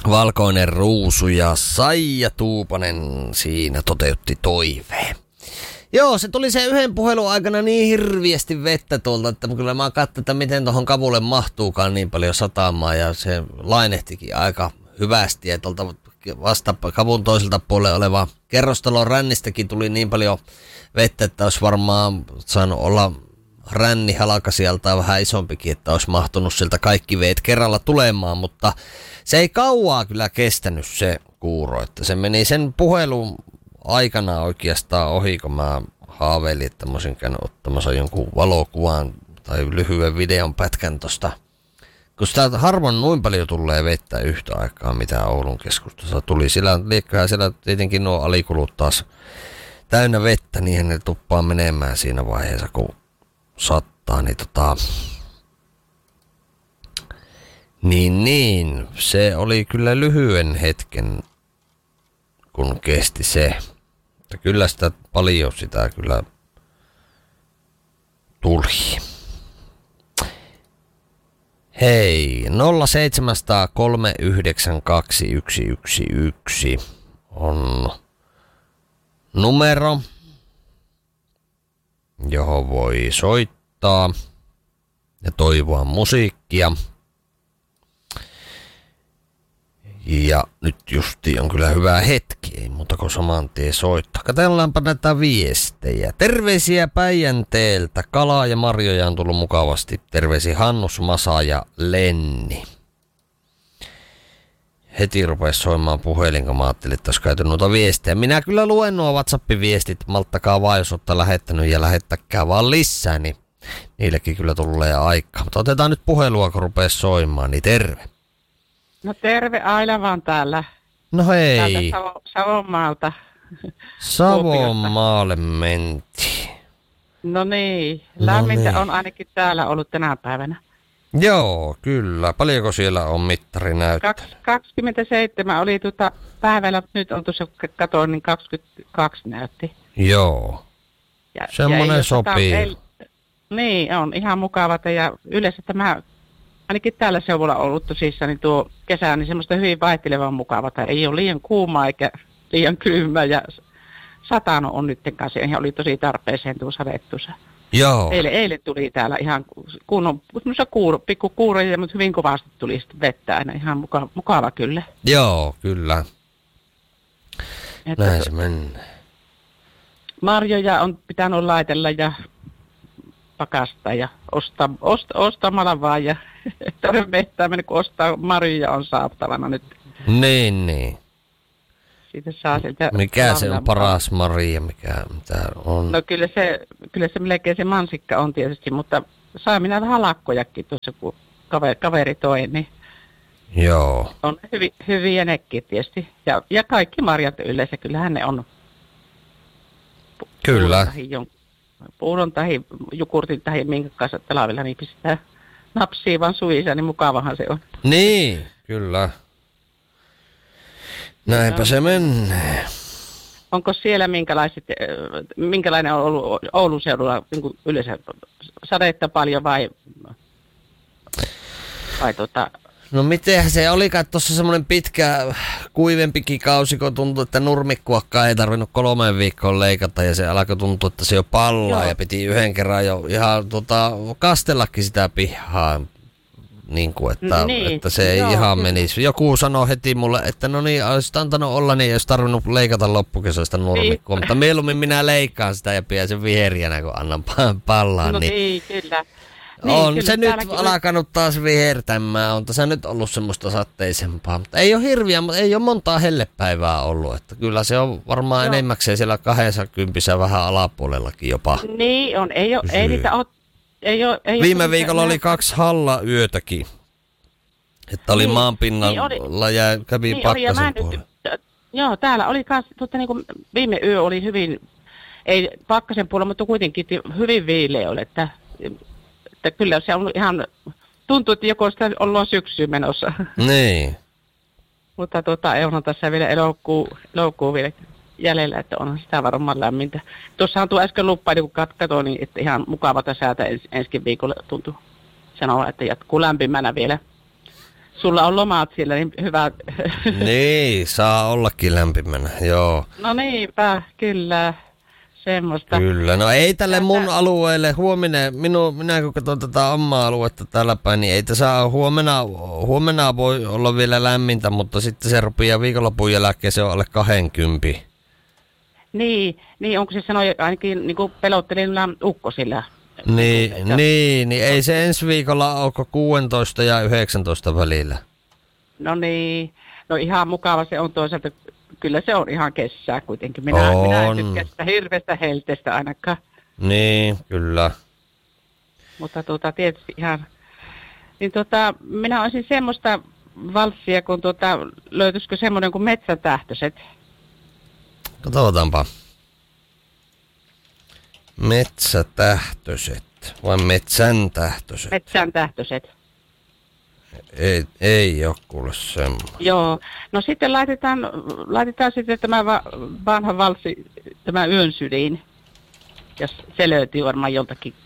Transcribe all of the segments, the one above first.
Valkoinen Ruusu ja Saija Tuupanen siinä toteutti toiveen. Joo, se tuli se yhden puhelun aikana niin hirviästi vettä tuolta, että kyllä mä katsoin, että miten tuohon Kavulle mahtuukaan niin paljon satamaan. Ja se lainehtikin aika hyvästi, ja tuolta vasta Kavun toiselta puolella oleva kerrostalon rännistäkin tuli niin paljon vettä, että olisi varmaan saanut olla rännihalka sieltä vähän isompikin, että olisi mahtunut sieltä kaikki veet kerralla tulemaan, mutta se ei kauaa kyllä kestänyt se kuuro, että se meni sen puhelun aikana oikeastaan ohi, kun mä haaveilin, että mä olisin käynyt ottamassa jonkun valokuvan tai lyhyen videon pätkän tosta. Kun sitä harvoin noin paljon tulee vettä yhtä aikaa, mitä Oulun keskustassa tuli. Siellä tietenkin nuo alikulut taas täynnä vettä, niin ne tuppaa menemään siinä vaiheessa, kun sattaa. Niin, se oli kyllä lyhyen hetken, kun kesti se. Mutta kyllä sitä paljon sitä kyllä tuli. Hei, 070392111 on numero, johon voi soittaa ja toivoa musiikkia. Ja nyt justi on kyllä hyvä hetki, ei muuta kuin saman tien soittaa. Katsellaanpa näitä viestejä. Terveisiä Päijänteeltä. Kalaa ja marjoja on tullut mukavasti. Terveisiä Hannus, Masa ja Lenni. Heti rupesi soimaan puhelin, kun mä ajattelin, että olisi käyty noita viestejä. Minä kyllä luen nuo WhatsApp-viestit. Malttakaa vaan, jos olette lähettänyt, ja lähettäkää vaan lisää, niin niillekin kyllä tulee aikaa. Mutta otetaan nyt puhelua, kun rupeaa soimaan, niin terve. No terve, Aila vaan täällä. No hei. Täältä Savonmaalta. Savonmaalle mentiin. No niin, lämmintä on ainakin täällä ollut tänä päivänä. Joo, kyllä. Paljonko siellä on mittari näyttänyt? 27 oli päivällä, nyt on tuossa katoin, niin 22 näytti. Joo, semmoinen sopii. Niin, on ihan mukavaa, ja yleensä tämä, ainakin täällä seudulla ollut tosissaan, niin tuo kesä niin semmoista hyvin vaihtelevan mukavaa. Ei ole liian kuumaa eikä liian kylmää, ja satano on nytten kanssa, ja oli tosi tarpeeseen tuo sadettusa. Joo. Eilen tuli täällä ihan kunnon, pikku kuuroja, mutta hyvin kovasti tuli sitten vettä aina, ihan mukava kyllä. Joo, kyllä. Että näin se menee. Marjoja on pitänyt laitella ja pakastaa ja ostamalla vaan, ja toden mehtää mennä, kun ostaa marjoja on saatavana nyt. Niin. Siitä saa sieltä. Mikä se on paras marja, mitä on? No kyllä se melkein se mansikka on tietysti, mutta saa minä vähän lakkojakin tuossa, kun kaveri toi, niin joo. on hyviä nekin tietysti. Ja kaikki marjat yleensä, kyllähän ne on. Kyllä. Puudon tai jukurtin tai minkä kanssa talvella, niin pistää napsia vaan suvissa, niin mukavahan se on. Niin, kyllä. Näinpä se menee. Onko siellä minkälainen on ollut Oulun seudulla niin yleensä sadetta paljon vai No mitenhän se olikaan tuossa semmoinen pitkä kuivempikin kausi, kun tuntui, että nurmikkuakkaa ei tarvinnut 3 viikkoa leikata, ja se alkoi tuntua, että se jo pallaa. Joo. Ja piti yhden kerran jo ihan kastellakin sitä pihaa. Niin kuin, että se ei ihan menisi. Joku sanoi heti mulle, että no niin, olisit antanut olla, niin ei olisi tarvinnut leikata loppukesästä nurmikkoa. Mutta mieluummin minä leikkaan sitä ja pidän sen viherjänä, kun annan pallaa. No niin, kyllä. On se nyt alkanut taas vihertämään. On tässä nyt ollut semmoista satteisempaa. Mutta ei ole hirviä, mutta ei ole montaa hellepäivää ollut. Että kyllä se on varmaan enemmäkseen siellä 20 vähän alapuolellakin jopa. Niin on, ei niitä ole. Viime viikolla oli 2 hallayötäkin. Että oli maanpinnalla ja kävi pakkasen puolella. Joo, täällä oli kans, niin viime yö oli hyvin, ei pakkasen puolella, mutta kuitenkin hyvin viileä oli, että kyllä se on ihan, tuntuu, että joko sitä ollaan syksyyn menossa. Niin. Mutta on tässä vielä elokuun vielä jäljellä, että onhan sitä varmaan lämmintä. Tuossahan tuo äsken luppaili, kun katsoin, niin että ihan mukavata säätä ensi viikolla tuntuu sanoa, että jatkuu lämpimänä vielä sulla on lomat siellä, niin hyvä. Niin, saa ollakin lämpimänä, joo. No niinpä, kyllä. Semmoista. Kyllä, no ei tälle mun alueelle minä kun katson tätä omaa aluetta täällä päin, niin ei tässä huomenna voi olla vielä lämmintä, mutta sitten se rupeaa viikonlopun jälkeen, se on alle 20. Niin onko se sanoi ainakin niin kuin pelottelin ukkosilla? Niin, ei se ensi viikolla ole 16 ja 19 välillä. No niin, no ihan mukava se on toisaalta. Kyllä se on ihan kesää kuitenkin. Minä en tykkää sitä hirveästä helteestä ainakaan. Niin, kyllä. Mutta tietysti ihan... Niin minä olisin semmoista valssia, kun löytyisikö semmoinen kuin Metsätähtöiset. Katsotaanpa. Metsätähtöiset vai Metsäntähtöiset? Metsäntähtöiset. Ei ole kuule semmoinen. Joo, no sitten laitetaan sitten tämä vanha valssi, tämä Yön sydin, jos se löytyy varmaan joltakin.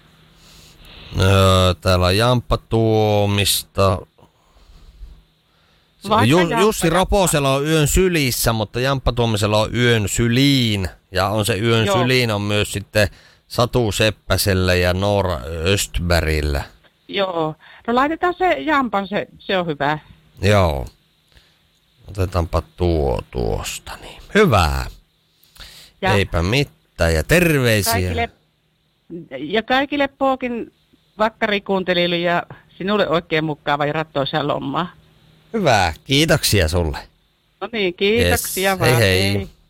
Täällä on Jamppa Tuomista. Jussi Roposella on Yön sylissä, mutta Jamppa Tuomisella on Yön syliin. Ja on se Yön syliin on myös sitten Satu Seppäsellä ja Noora Östbergillä. Joo, no laitetaan se Jampan, se on hyvä. Joo. Otetaanpa tuosta niin. Hyvä. Ja eipä mitään ja terveisiä. Kaikille Pookin vakkarikuuntelijoille ja sinulle oikein mukava ja rattoisa lomaa. Hyvä, kiitoksia sulle. No niin, kiitoksia yes. vaan. Hei hei.